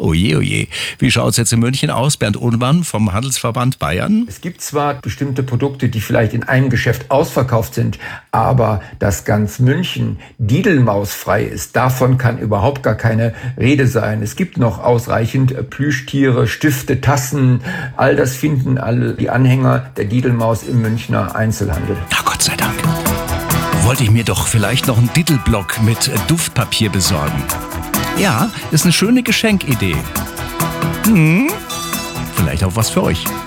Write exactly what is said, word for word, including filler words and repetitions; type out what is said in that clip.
Oje, oje. Wie schaut es jetzt in München aus? Bernd Ohnmann vom Handelsverband Bayern. Es gibt zwar bestimmte Produkte, die vielleicht in einem Geschäft ausverkauft sind, aber dass ganz München didelmausfrei ist, davon kann überhaupt gar keine Rede sein. Es gibt noch ausreichend Plüschtiere, Stifte, Tassen. All das finden alle die Anhänger der Didelmaus im Münchner Einzelhandel. Na Gott sei Dank. Wollte ich mir doch vielleicht noch einen Didelblock mit Duftpapier besorgen. Ja, ist eine schöne Geschenkidee. Hm, vielleicht auch was für euch.